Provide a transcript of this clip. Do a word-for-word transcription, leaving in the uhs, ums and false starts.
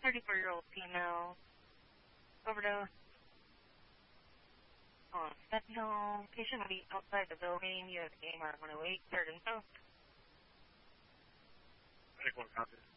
thirty-four-year-old female. Overdose. On fentanyl. Patient will be outside the building. U S game R one oh eight. Third and post. I think one copy.